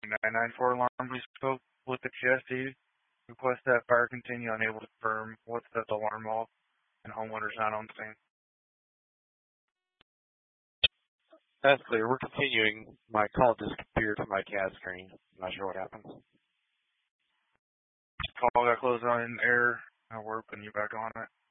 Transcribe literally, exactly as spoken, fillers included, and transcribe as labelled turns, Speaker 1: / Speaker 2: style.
Speaker 1: nine nine four alarm, we spoke with the G S D. Request that fire continue, unable to confirm what's at the alarm wall and homeowners not on scene.
Speaker 2: That's clear. We're continuing. My call disappeared from my C A D screen. I'm not sure what happened.
Speaker 1: Call got closed on in air. Now we're putting you back on it.